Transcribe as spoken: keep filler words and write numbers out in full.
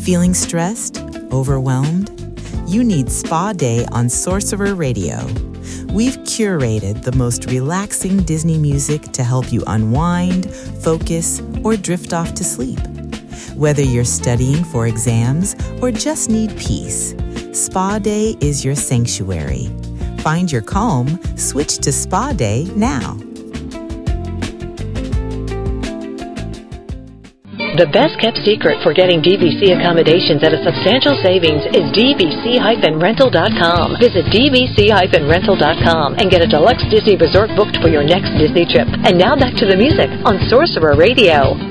Feeling stressed? Overwhelmed? You need Spa Day on Sorcerer Radio. We've curated the most relaxing Disney music to help you unwind, focus, or drift off to sleep. Whether you're studying for exams or just need peace, Spa Day is your sanctuary. Find your calm, switch to Spa Day now. The best-kept secret for getting D V C accommodations at a substantial savings is D V C rental dot com. Visit D V C rental dot com and get a deluxe Disney resort booked for your next Disney trip. And now back to the music on Sorcerer Radio.